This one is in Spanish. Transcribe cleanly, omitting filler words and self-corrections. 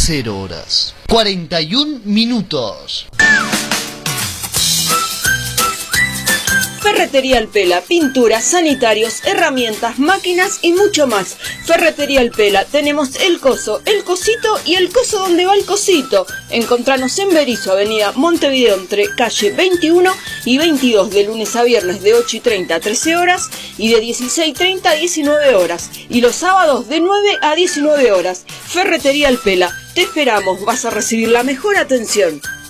0 horas 41 minutos. Ferretería El Pela, pinturas, sanitarios, herramientas, máquinas y mucho más. Ferretería El Pela, tenemos el coso, el cosito y el coso donde va el cosito. Encontranos en Berisso, avenida Montevideo, entre calle 21 y 22, de lunes a viernes de 8:30 a 13 horas y de 16:30 a 19 horas. Y los sábados de 9 a 19 horas. Ferretería El Pela, te esperamos, vas a recibir la mejor atención.